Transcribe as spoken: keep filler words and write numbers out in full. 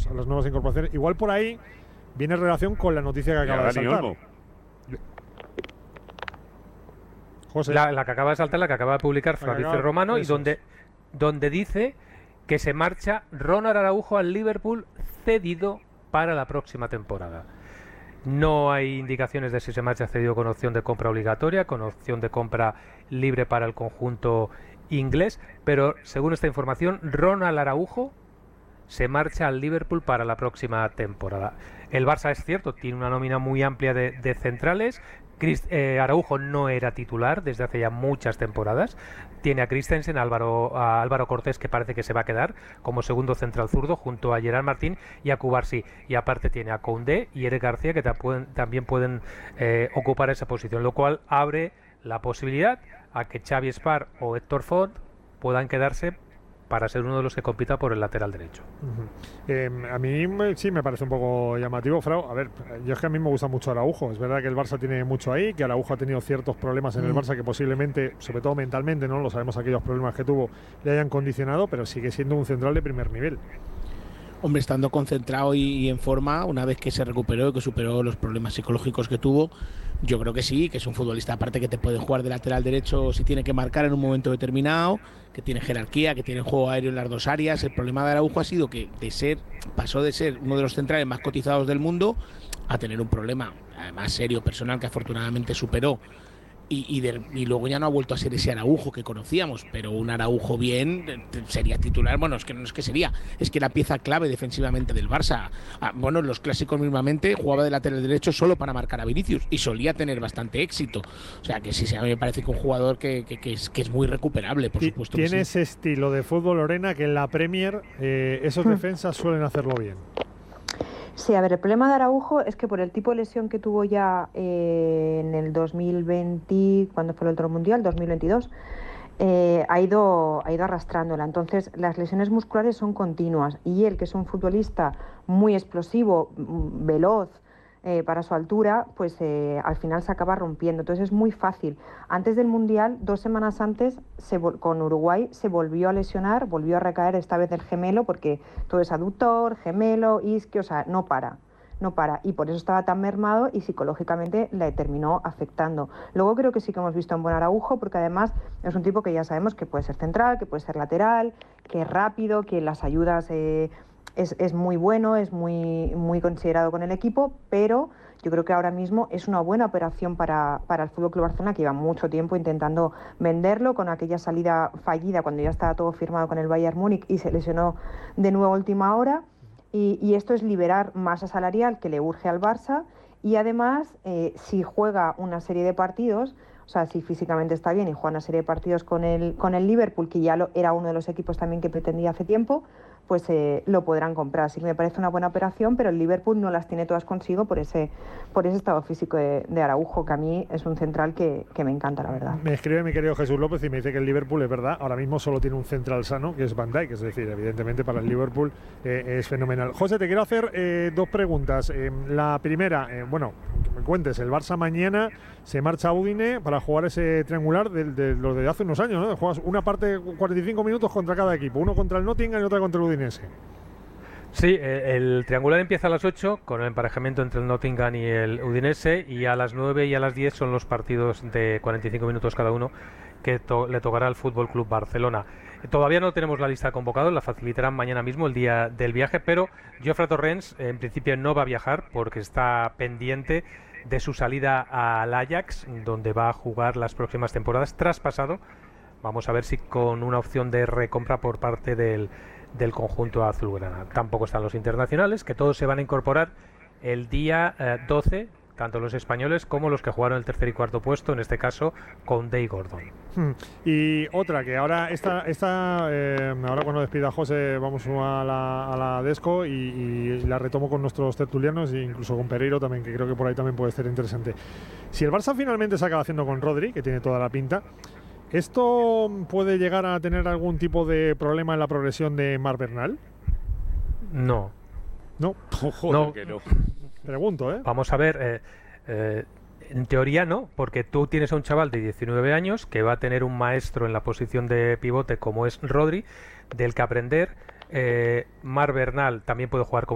a las nuevas incorporaciones. Igual por ahí viene relación con la noticia que acaba de saltar. José. La, la que acaba de saltar, la que acaba de publicar Fabrizio Romano, y donde, donde dice que se marcha Ronald Araujo al Liverpool cedido para la próxima temporada. No hay indicaciones de si se marcha cedido con opción de compra obligatoria, con opción de compra libre para el conjunto inglés, pero según esta información, Ronald Araujo se marcha al Liverpool para la próxima temporada. El Barça, es cierto, tiene una nómina muy amplia de, de centrales. Chris, eh, Araujo no era titular desde hace ya muchas temporadas. Tiene a Christensen, a Álvaro, a Álvaro Cortés, que parece que se va a quedar como segundo central zurdo, junto a Gerard Martín y a Cubarsí. Y aparte tiene a Koundé y Eric García, que pueden, también pueden eh, ocupar esa posición, lo cual abre la posibilidad a que Xavi Espar o Héctor Font puedan quedarse para ser uno de los que compita por el lateral derecho. Uh-huh. eh, a mí sí me parece un poco llamativo, Frau. A ver, yo es que a mí me gusta mucho Araujo. Es verdad que el Barça tiene mucho ahí, que Araujo ha tenido ciertos problemas en uh-huh. el Barça que posiblemente, sobre todo mentalmente, no lo sabemos, aquellos problemas que tuvo le hayan condicionado, pero sigue siendo un central de primer nivel. Hombre, estando concentrado y, y en forma, una vez que se recuperó y que superó los problemas psicológicos que tuvo, yo creo que sí, que es un futbolista aparte que te puede jugar de lateral derecho si tiene que marcar en un momento determinado, que tiene jerarquía, que tiene juego aéreo en las dos áreas. El problema de Araujo ha sido que de ser pasó de ser uno de los centrales más cotizados del mundo a tener un problema, además serio, personal, que afortunadamente superó. Y, y, de, y luego ya no ha vuelto a ser ese Araujo que conocíamos, pero un Araujo bien sería titular. Bueno, es que no es que sería, es que era pieza clave defensivamente del Barça. Ah, bueno, los clásicos mismamente jugaba de lateral derecho solo para marcar a Vinicius y solía tener bastante éxito. O sea que sí, sí, a mí me parece que un jugador que, que, que, es, que es muy recuperable, por supuesto. Tiene que sí. ese estilo de fútbol, Lorena, que en la Premier eh, esos defensas suelen hacerlo bien. Sí, a ver, el problema de Araujo es que por el tipo de lesión que tuvo ya eh, en el dos mil veinte, cuando fue el otro mundial, dos mil veintidós, eh, ha ido, ha ido arrastrándola. Entonces, las lesiones musculares son continuas y él, que es un futbolista muy explosivo, veloz, Eh, para su altura, pues eh, al final se acaba rompiendo. Entonces es muy fácil. Antes del Mundial, dos semanas antes, se con Uruguay se volvió a lesionar, volvió a recaer esta vez el gemelo, porque todo es aductor, gemelo, isquio, o sea, no para, no para. Y por eso estaba tan mermado y psicológicamente le terminó afectando. Luego creo que sí que hemos visto un buen Araujo, porque además es un tipo que ya sabemos que puede ser central, que puede ser lateral, que es rápido, que las ayudas... Eh, Es, es muy bueno, es muy, muy considerado con el equipo, pero yo creo que ahora mismo es una buena operación para, para el F C Barcelona, que lleva mucho tiempo intentando venderlo, con aquella salida fallida cuando ya estaba todo firmado con el Bayern Múnich y se lesionó de nuevo a última hora. Y, y esto es liberar masa salarial que le urge al Barça y además, eh, si juega una serie de partidos, o sea, si físicamente está bien y juega una serie de partidos con el, con el Liverpool, que ya lo, era uno de los equipos también que pretendía hace tiempo, pues eh, lo podrán comprar. Así que me parece una buena operación, pero el Liverpool no las tiene todas consigo por ese por ese estado físico de, de Araujo, que a mí es un central que, que me encanta, la verdad. Me escribe mi querido Jesús López y me dice que el Liverpool, es verdad, ahora mismo solo tiene un central sano, que es Van Dijk, es decir, evidentemente para el Liverpool eh, es fenomenal. José, te quiero hacer eh, dos preguntas. Eh, la primera, eh, bueno, que me cuentes, el Barça mañana se marcha a Udine para jugar ese triangular de, de los de hace unos años, ¿no? Juegas una parte cuarenta y cinco minutos contra cada equipo, uno contra el Nottingham y otra contra el Udinese. Sí, el triangular empieza a las ocho con el emparejamiento entre el Nottingham y el Udinese, y a las nueve y a las diez son los partidos de cuarenta y cinco minutos cada uno que to le tocará al Fútbol Club Barcelona. Todavía no tenemos la lista de convocados, la facilitarán mañana mismo, el día del viaje, pero Jofre Torrens en principio no va a viajar porque está pendiente de su salida al Ajax, donde va a jugar las próximas temporadas, traspasado. Vamos a ver si con una opción de recompra por parte del, del conjunto azulgrana. Tampoco están los internacionales, que todos se van a incorporar el día eh, doce, tanto los españoles como los que jugaron el tercer y cuarto puesto, en este caso Koundé y Gordon. Hmm. Y otra, que ahora esta, esta eh, ahora cuando despida a José vamos a la, a la Desco y, y la retomo con nuestros tertulianos e incluso con Pereiro también, que creo que por ahí también puede ser interesante. Si el Barça finalmente se acaba haciendo con Rodri, que tiene toda la pinta, ¿esto puede llegar a tener algún tipo de problema en la progresión de Marc Bernal? No. No, oh, joder, no. que no. Pregunto, ¿eh? Vamos a ver, eh, eh, en teoría no, porque tú tienes a un chaval de diecinueve años que va a tener un maestro en la posición de pivote como es Rodri, del que aprender. eh, Marc Bernal también puede jugar como